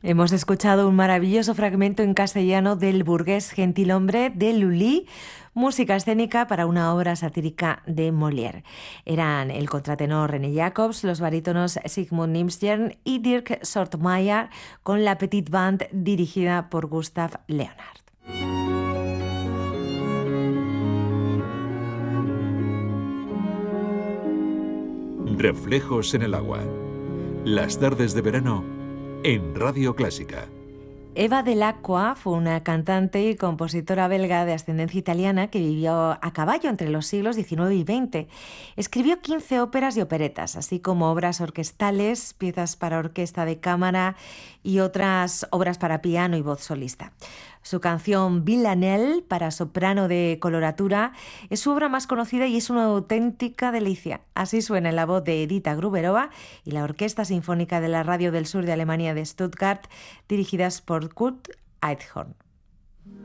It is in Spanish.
Hemos escuchado un maravilloso fragmento en castellano del burgués gentilhombre de Lully, música escénica para una obra satírica de Molière. Eran el contratenor René Jacobs, los barítonos Sigmund Nimsjern y Dirk Sortmeyer, con la Petite Band dirigida por Gustav Leonhardt. Reflejos en el agua. Las tardes de verano en Radio Clásica. Eva Dell'Acqua fue una cantante y compositora belga de ascendencia italiana que vivió a caballo entre los siglos XIX y XX. Escribió 15 óperas y operetas, así como obras orquestales, piezas para orquesta de cámara y otras obras para piano y voz solista. Su canción Villanelle, para soprano de coloratura, es su obra más conocida y es una auténtica delicia. Así suena en la voz de Edita Gruberova y la Orquesta Sinfónica de la Radio del Sur de Alemania de Stuttgart, dirigidas por Kurt Eidhorn.